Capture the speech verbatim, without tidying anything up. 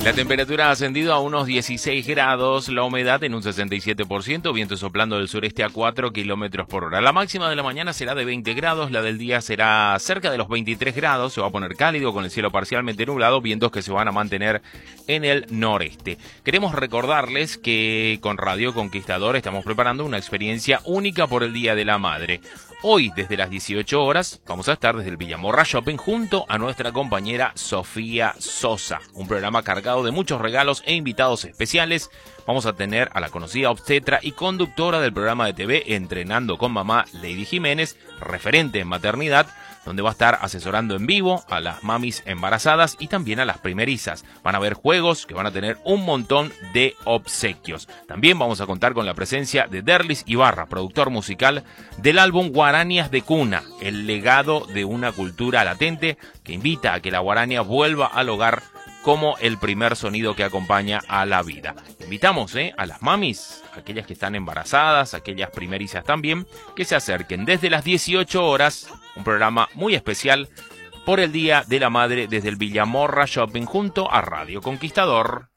La temperatura ha ascendido a unos dieciséis grados, la humedad en un sesenta y siete por ciento, viento soplando del sureste a cuatro kilómetros por hora. La máxima de la mañana será de veinte grados, la del día será cerca de los veintitrés grados, se va a poner cálido con el cielo parcialmente nublado, vientos que se van a mantener en el noreste. Queremos recordarles que con Radio Conquistador estamos preparando una experiencia única por el Día de la Madre. Hoy, desde las dieciocho horas, vamos a estar desde el Villamorra Shopping junto a nuestra compañera Sofía Sosa. Un programa cargado de muchos regalos e invitados especiales. Vamos a tener a la conocida obstetra y conductora del programa de T V Entrenando con Mamá, Lady Jiménez, referente en maternidad, donde va a estar asesorando en vivo a las mamis embarazadas y también a las primerizas. Van a haber juegos que van a tener un montón de obsequios. También vamos a contar con la presencia de Derlis Ibarra, productor musical del álbum Guaranias de Cuna, el legado de una cultura latente que invita a que la guarania vuelva al hogar como el primer sonido que acompaña a la vida. Invitamos eh, a las mamis, aquellas que están embarazadas, aquellas primerizas también, que se acerquen desde las dieciocho horas, un programa muy especial por el Día de la Madre desde el Villamorra Shopping junto a Radio Conquistador.